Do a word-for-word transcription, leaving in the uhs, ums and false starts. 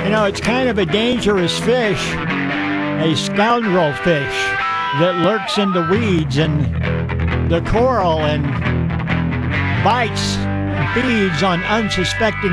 You know, it's kind of a dangerous fish, a scoundrel fish that lurks in the weeds and the coral and bites, feeds on unsuspecting